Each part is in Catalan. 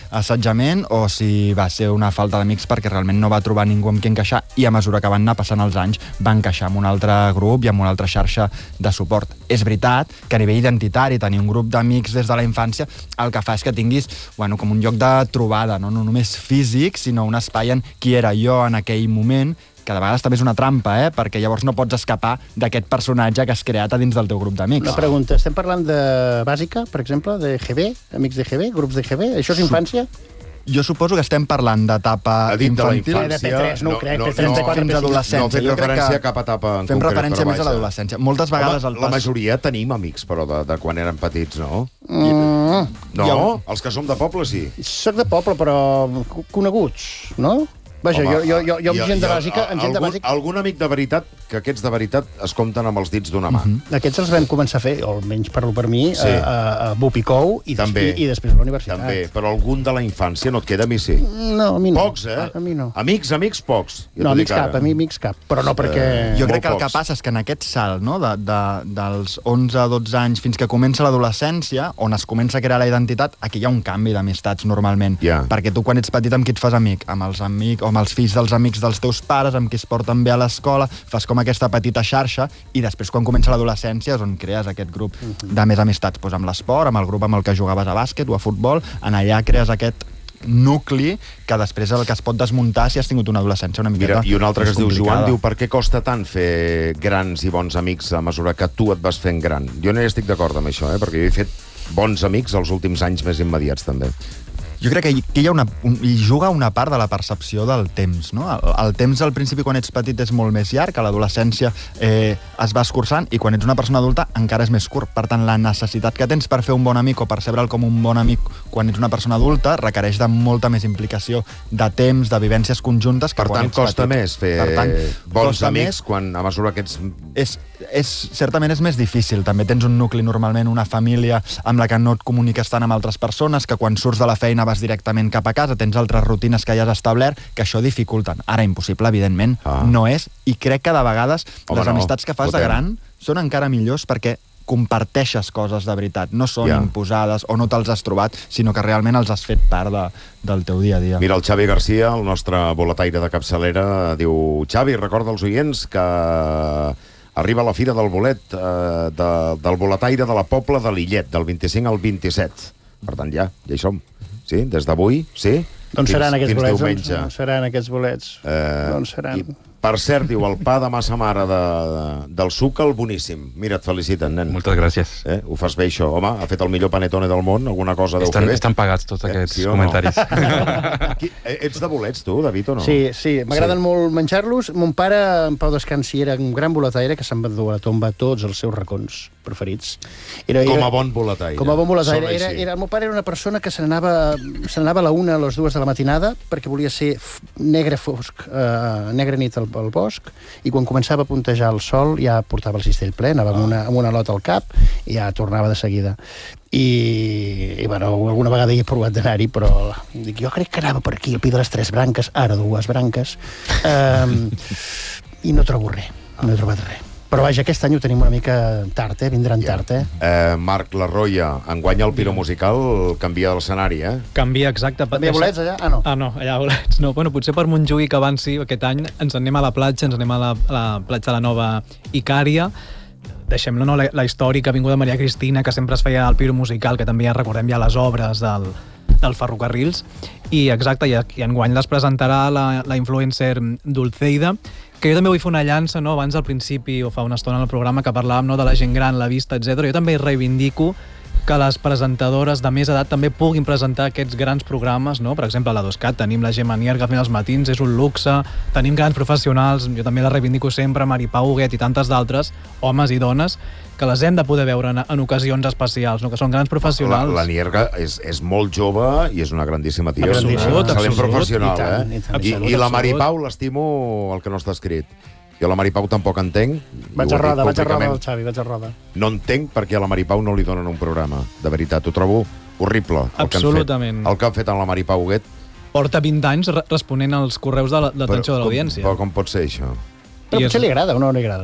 assetjament o si va ser una falta d'amics perquè realment no va trobar ningú amb qui encaixar i a mesura que van anar passant els anys va encaixar amb un altre grup i amb una altra xarxa de suport. És veritat que a nivell identitari tenir un grup d'amics des de la infància el que fa és que tinguis com un lloc de trobada, no només físic, sinó un espai en qui era jo en aquell moment, que de vegades també és una trampa, perquè llavors no pots escapar d'aquest personatge que has creat a dins del teu grup d'amics. Una pregunta, estem parlant de bàsica, per exemple, de GB, amics de GB, grups de GB? Això és infància? Jo suposo que estem parlant d'etapa infantil. De P3, no ho crec, P3, P4, fins a adolescència. No fem referència a cap etapa en concret. Fem referència més a l'adolescència. Moltes vegades... La majoria tenim amics, però, de quan érem petits, no? No? Els que som de poble, sí. Soc de poble, però coneguts, no? Vaja, jo amb gent de bàsica... Algun amic de veritat, que aquests de veritat es compten amb els dits d'una mà. Aquests els vam començar a fer, o almenys parlo per mi, a Bupicou i després a la universitat. També, però algun de la infància no et queda, a mi sí. No, a mi no. Pocs, A mi no. Amics, pocs. No, amics cap, a mi amics cap, però no perquè... Jo crec que el que passa és que en aquest salt, no, dels 11 a 12 anys fins que comença l'adolescència, on es comença a crear la identitat, aquí hi ha un canvi d'amistats normalment. Perquè tu quan ets petit amb qui et fas amic? Amb els amics, amb els fills dels amics dels teus pares, amb qui es porten bé a l'escola, fas com aquesta petita xarxa i després quan comença l'adolescència és on crees aquest grup de més amistats. Amb l'esport, amb el grup amb el que jugaves a bàsquet o a futbol, en allà crees aquest nucli que després el que es pot desmuntar si has tingut una adolescència una miqueta. Mira, i un altre que es diu Joan diu: per què costa tant fer grans i bons amics a mesura que tu et vas fent gran? Jo no hi estic d'acord amb això, perquè jo he fet bons amics els últims anys més immediats, també. Jo crec que aquí hi juga una part de la percepció del temps, no? El temps al principi quan ets petit és molt més llarg, a l'adolescència es va escurçant i quan ets una persona adulta encara és més curt. Per tant, la necessitat que tens per fer un bon amic o percebre'l com un bon amic quan ets una persona adulta requereix de molta més implicació de temps, de vivències conjuntes que quan ets petit. Per tant, costa més fer bons amics quan a mesura que ets... Certament és més difícil. També tens un nucli, normalment una família amb la que no et comuniques tant amb altres persones, que quan surts de la feina vas directament cap a casa, tens altres rutines que ja has establert, que això dificulten. Ara, impossible, evidentment, no és, i crec que de vegades les amistats que fas de gran són encara millors perquè comparteixes coses de veritat, no són imposades o no te'ls has trobat, sinó que realment els has fet part del teu dia a dia. Mira, el Xavi Garcia, el nostre boletaire de capçalera, diu: Xavi, recorda als oients que arriba la Fira del Bolet, del boletaire de la Pobla de Lillet, del 25 al 27. Per tant, ja hi som. Sí, des d'avui, sí. D'on seran aquests bolets? D'on seran aquests bolets? D'on seran? Per cert, diu, el pa de massa mare del Súcal, boníssim. Mira, et feliciten, nen. Moltes gràcies. Ho fas bé, això. Home, ha fet el millor panetone del món, alguna cosa deu fer bé. Estan pagats tots aquests comentaris. Ets de bolets, tu, David, o no? Sí, m'agraden molt menjar-los. Mon pare, en Pau Descansi, era un gran boletaire que se'n va dur a la tomba tots els seus racons preferits. Com a bon boletaire. Com a bon boletaire. El meu pare era una persona que se n'anava a la 1 a les 2 de la matinada perquè volia ser negre fosc, negre nit al bosc, i quan començava a puntejar el sol ja portava el cistell ple, anava amb una lota al cap i ja tornava de seguida. I bueno, alguna vegada hi he provat d'anar-hi, però dic, jo crec que anava per aquí, al pi de les 3 branques, ara 2 branques, i no trobo res, no he trobat res. Però vaja, aquest any ho tenim una mica tard, vindran tard, Marc Larroia, enguany el Piro Musical canvia l'escenari, Canvia, exacte. També a bolets, allà? Ah, no. No, allà a bolets. No, bueno, potser per Montjuïc abans sí, aquest any ens anem a la platja, ens anem a la platja de la Nova Icària. Deixem-lo, no? La històrica Avinguda Maria Cristina, que sempre es feia al Piro Musical, que també ja recordem les obres del ferrocarrils. I exacte, i enguany les presentarà la influencer Dulceida, que jo també vull fer una llança, no? Abans al principi, o fa una estona en el programa, que parlàvem, no, de la gent gran, la vista, etc. Jo també reivindico que les presentadores de més edat també puguin presentar aquests grans programes, no? Per exemple, a la 2CAT tenim la Gemma Nierga fent els matins, és un luxe, tenim grans professionals, jo també la reivindico sempre, Mari Pau Huguet i tantes d'altres, homes i dones, que les hem de poder veure en ocasions especials, no? Que són grans professionals. La Nierga és molt jove i és una grandíssima tia. Absolut. Excel·lent professional, I la Mari Pau l'estimo el que no està escrit. Jo la Mari Pau tampoc entenc. Vaig a roda el Xavi, vaig a roda. No entenc perquè a la Mari Pau no li donen un programa. De veritat, ho trobo horrible. Absolutament. El que han fet amb la Mari Pau Huguet. Porta 20 anys responent als correus d'atenció de l'audiència. Però com pot ser això? Però potser li agrada o no li agrada?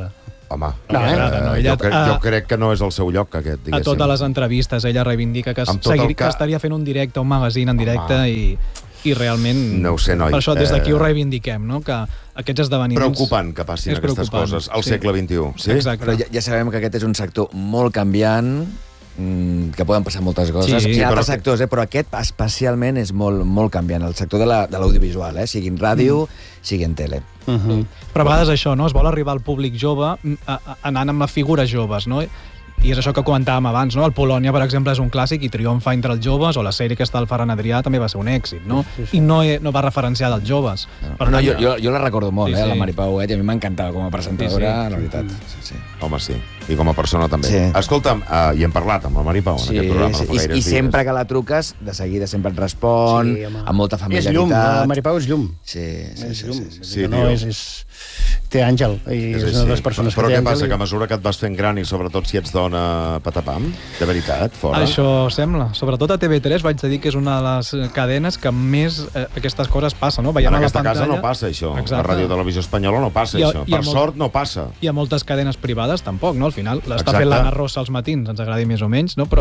Home, Ella, jo crec que no és el seu lloc, aquest, diguéssim. A totes les entrevistes ella reivindica que estaria fent un directe, un magazine en directe i realment... No ho sé, noi. Per això des d'aquí ho reivindiquem, no? Que aquests esdeveniments... Preocupant que passin aquestes coses al segle XXI. Sí? Exacte. Però ja sabem que aquest és un sector molt canviant, que poden passar moltes coses. Sí, hi ha altres sectors, però aquest especialment és molt canviant, el sector de l'audiovisual, sigui en ràdio, sigui en tele. Però a vegades això, no? Es vol arribar al públic jove anant amb figures joves, no? I és això que comentàvem abans, no? El Polònia, per exemple, és un clàssic i triomfa entre els joves, o la sèrie que està al Ferran Adrià també va ser un èxit, no? I no va referenciar dels joves. No, jo la recordo molt, la Mari Pau, i a mi m'encantava com a presentadora, la veritat. Home, sí. I com a persona també. Escolta'm, i hem parlat amb la Mari Pau en aquest programa. I sempre que la truques, de seguida sempre et respon, amb molta familiaritat. És llum, la Mari Pau és llum. Sí. Té àngel, i és una de les persones que té àngel. Però què passa, que a mesura que et vas fent gran i sobretot si ets dona patapam, de veritat, fora? Això sembla. Sobretot a TV3 vaig dir que és una de les cadenes que més aquestes coses passen, no? En aquesta casa no passa això. A Ràdio Televisió Espanyola no passa això. Per sort no passa. I a moltes cadenes privades tampoc, no? Al final l'està fent l'Anna Rosa als matins, ens agradi més o menys, no? Però...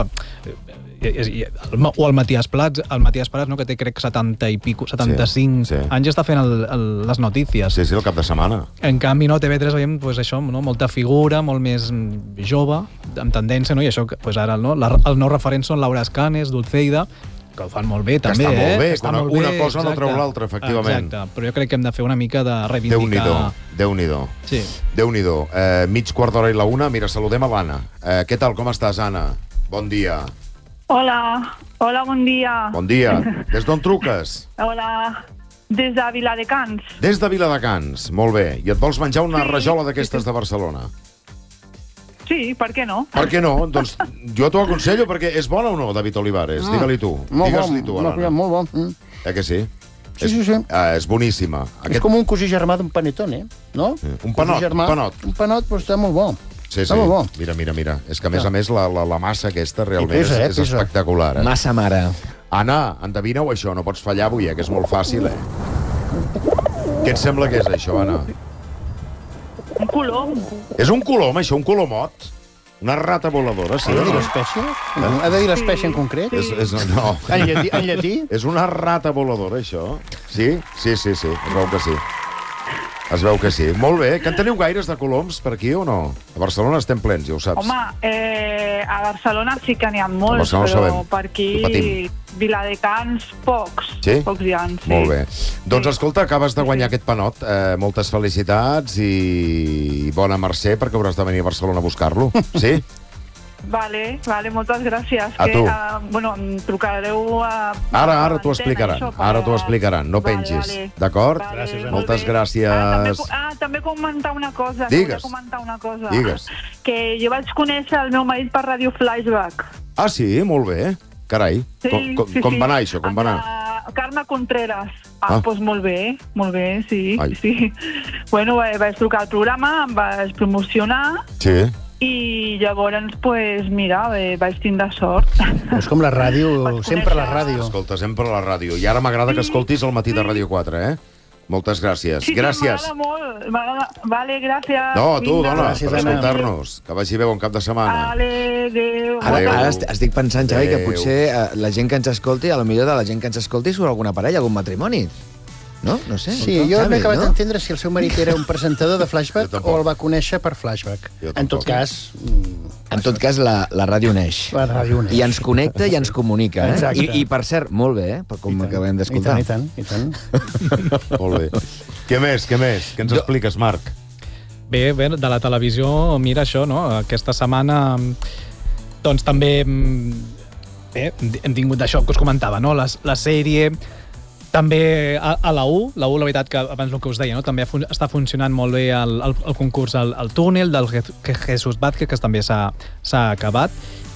o el Matías Prats, no? Que té crec 70 i pico, 75 anys, està fent les notícies. Sí, el cap de setmana. En canvi, no, TV3 veiem això, no? Molta figura, molt més jove, amb tendència, no? I això, ara, no? Els nous referents són Laura Escanes, Dulceida, que ho fan molt bé, també, Està molt bé, una cosa no treu l'altra, efectivament. Exacte, però jo crec que hem de fer una mica de reivindicar... Déu-n'hi-do. Sí. Déu-n'hi-do. Mig quart d'hora i la una, mira, saludem a l'Anna. Què tal, com estàs, Anna? Bon dia. Hola, bon dia. Bon dia. Des d'on truques? Hola, des de Viladecans. Des de Viladecans, molt bé. I et vols menjar una rajola d'aquestes de Barcelona? Sí, per què no? Per què no? Doncs jo t'ho aconsello, perquè és bona o no, David Olivares? Digue-li tu. Digues-li tu, Anna. Molt bon. Que sí? Sí. És boníssima. És com un cosí germà d'un panetone, no? Un panot. Un panot, però està molt bo. Sí. Mira. És que, a més, la massa aquesta realment és espectacular. Massa mare. Anna, endevina-ho, això. No pots fallar avui, que és molt fàcil, Què et sembla que és, això, Anna? Un colom. És un colom, això? Un colomot? Una rata voladora, sí? Ha de dir l'espècie? Ha de dir l'espècie en concret? No. En llatí? És una rata voladora, això? Sí? Sí. Es veu que sí. Molt bé. Que en teniu gaires de coloms per aquí o no? A Barcelona estem plens, ja ho saps. Home, a Barcelona sí que n'hi ha molts, però per aquí Viladecans pocs. Sí? Pocs hi ha, sí. Molt bé. Doncs escolta, acabes de guanyar aquest panot. Moltes felicitats i bona mercè, perquè hauràs de venir a Barcelona a buscar-lo. Sí? Vale, moltes gràcies. A tu. Em trucareu a... Ara t'ho explicaran. No pengis. D'acord? Moltes gràcies. També comentar una cosa. Digues. Que jo vaig conèixer el meu marit per Ràdio Flashback. Ah, sí? Molt bé. Carai. Com va anar això? Com va anar? Carme Contreras. Doncs molt bé, sí. Bueno, vaig trucar al programa, em vaig promocionar. Sí. I llavors, mira, vaig tindre sort. És com la ràdio, sempre la ràdio. Escolta, sempre la ràdio. I ara m'agrada que escoltis el matí de Ràdio 4, Moltes gràcies. Gràcies. Sí, m'agrada molt. Vale, gràcies. No, a tu, dona, per escoltar-nos. Que vagi bé, bon cap de setmana. Vale, adéu. Ara estic pensant, Xavi, que potser la gent que ens escolti, a lo millor de la gent que ens escolti surt alguna parella, algun matrimoni. No? No sé. Sí, jo m'he acabat d'entendre si el seu marit era un presentador de Flashback o el va conèixer per Flashback. En tot cas... En tot cas, la ràdio neix. La ràdio neix. I ens connecta i ens comunica. I per cert, molt bé, com acabem d'escoltar. I tant. Molt bé. Què més? Què ens expliques, Marc? Bé, de la televisió, mira això, no? Aquesta setmana, doncs també hem tingut d'això que us comentava, no? La sèrie... També a la U, la veritat, que abans el que us deia, no? També està funcionant molt bé el concurs al túnel del Jesús Vázquez, que també s'ha acabat.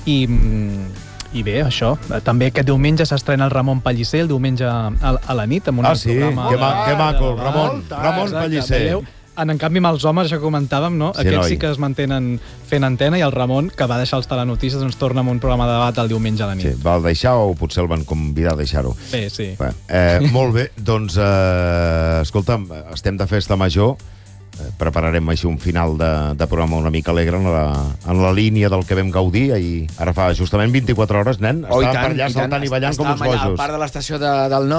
I bé, això. També aquest diumenge s'estrena el Ramon Pellicer, el diumenge a la nit. Amb un programa... Que maco, Ramon Pellicer. En canvi, amb els homes, això que comentàvem, no? Aquests sí que es mantenen fent antena, i el Ramon, que va deixar els telenotícies, ens torna amb un programa de debat el diumenge a la nit. Sí, va deixar o potser el van convidar a deixar-ho? Bé, sí. Molt bé, doncs, escolta'm, estem de festa major. prepararem així un final de programa una mica alegre en la línia del que vam gaudir ahir. Ara fa justament 24 hores, nen. Estàvem per allà saltant i ballant com uns bojos. Estàvem allà al parc de l'estació del Nord.